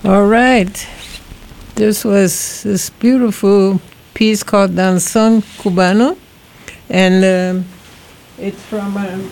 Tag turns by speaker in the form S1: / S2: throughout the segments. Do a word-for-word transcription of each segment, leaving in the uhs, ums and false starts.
S1: All right. This was this beautiful piece called Danzón Cubano, and um, it's from an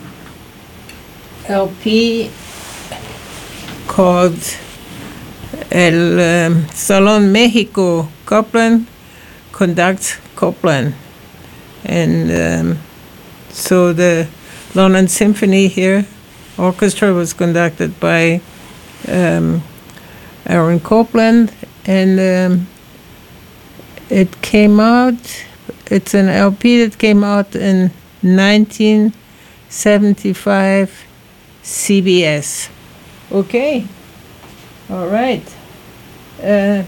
S1: L P called El um, Salón Mexico. Copland conducts Copland. And um, so the London Symphony here, orchestra was conducted by um, Aaron Copland, and um, it came out, it's an L P that came out in nineteen seventy-five C B S. Okay, all right. Uh,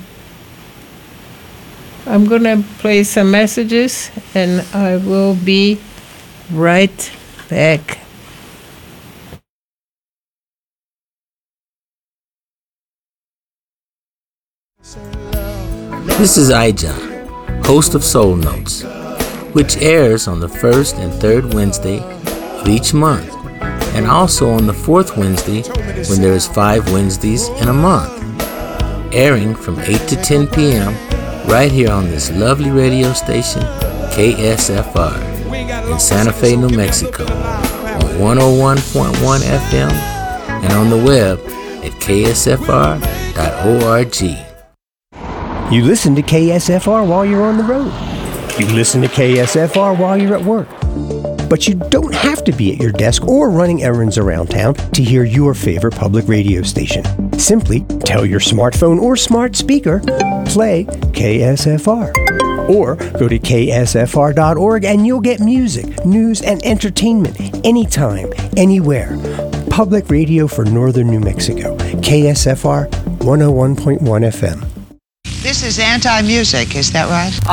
S1: I'm going to play some messages, and I will be right back.
S2: This is iJohn, host of Soul Notes, which airs on the first and third Wednesday of each month, and also on the fourth Wednesday when there is five Wednesdays in a month, airing from eight to ten p.m. right here on this lovely radio station, K S F R, in Santa Fe, New Mexico, on one oh one point one F M and on the web at K S F R dot org.
S3: You listen to K S F R while you're on the road. You listen to K S F R while you're at work. But you don't have to be at your desk or running errands around town to hear your favorite public radio station. Simply tell your smartphone or smart speaker, play K S F R. Or go to K S F R dot org and you'll get music, news, and entertainment anytime, anywhere. Public radio for Northern New Mexico. K S F R one oh one point one F M.
S4: This is anti-music, is that right?